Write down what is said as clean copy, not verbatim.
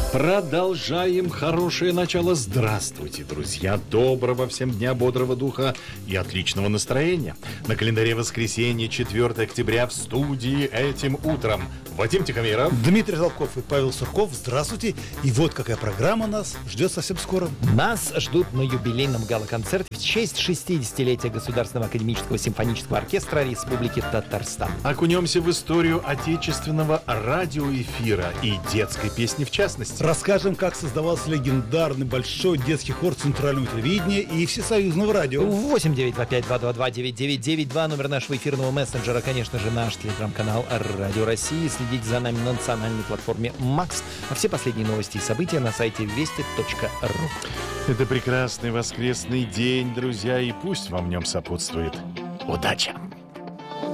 Продолжаем хорошее начало. Здравствуйте, друзья. Доброго всем дня, бодрого духа и отличного настроения. На календаре воскресенье, 4 октября, в студии этим утром Вадим Тихомиров, Дмитрий Толков и Павел Сурков. Здравствуйте. И вот какая программа нас ждет совсем скоро. Нас ждут на юбилейном гала-концерте в честь 60-летия Государственного академического симфонического оркестра Республики Татарстан. окунемся в историю отечественного радиоэфира и детской песни в частности. Расскажем, как создавался легендарный большой детский хор Центрального телевидения и Всесоюзного радио. 8-925-222-9992, номер нашего эфирного мессенджера, конечно же, наш телеграм-канал Радио России. Следите за нами на национальной платформе МАКС. А все последние новости и события на сайте вести.ру. Это прекрасный воскресный день, друзья, и пусть вам в нем сопутствует удача.